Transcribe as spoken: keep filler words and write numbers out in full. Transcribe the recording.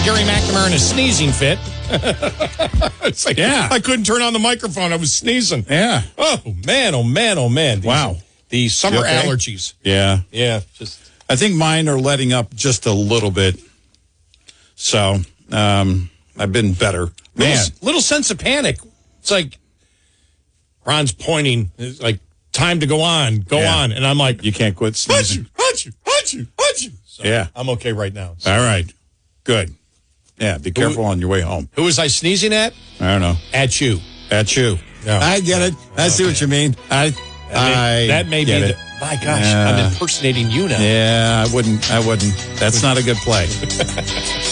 Gary McNamara in a sneezing fit. It's like, yeah. I couldn't turn on the microphone. I was sneezing. Yeah. Oh, man, oh, man, oh, man. These, Wow. The summer You okay? allergies. Yeah. Yeah, just... I think mine are letting up just a little bit. So, um, I've been better. Man. Little, little sense of panic. It's like, Ron's pointing. It's like, time to go on, go Yeah. on. And I'm like, You can't quit sneezing. Achoo, achoo, achoo, achoo. So Yeah. I'm okay right now. So. All right. Good. Yeah, be careful on your way home. Who was I sneezing at? I don't know. At you. At you. No. I get it. I see what you mean. I, That may, I that may get be it. the, my gosh, Yeah. I'm impersonating you now. Yeah, I wouldn't. I wouldn't. That's not a good play.